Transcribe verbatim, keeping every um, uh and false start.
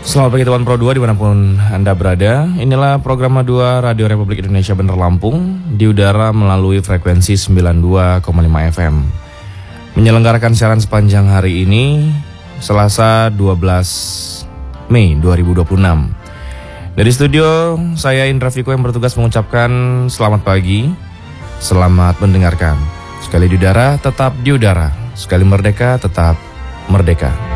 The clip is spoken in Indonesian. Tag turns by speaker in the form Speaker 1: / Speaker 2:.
Speaker 1: Selamat pagi Tuan Pro dua dimanapun Anda berada. Inilah program dua Radio Republik Indonesia Bandar Lampung di udara melalui frekuensi sembilan puluh dua koma lima F M. Menyelenggarakan siaran sepanjang hari ini Selasa dua belas Mei dua ribu dua puluh enam. Dari studio saya Indra Fiko yang bertugas mengucapkan selamat pagi, selamat mendengarkan. Sekali di udara tetap di udara, sekali merdeka tetap merdeka.